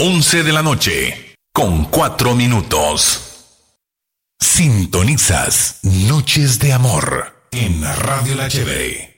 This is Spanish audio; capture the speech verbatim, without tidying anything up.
once de la noche, con cuatro minutos. Sintonizas Noches de Amor en Radio La Chévere.